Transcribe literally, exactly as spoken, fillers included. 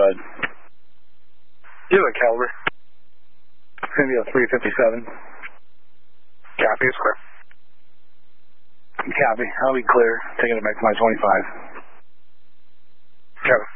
bud. You have a caliber? It's going to be a three fifty-seven. Copy, it's clear. Copy. I'll be clear. Taking it back to my twenty-five. Copy.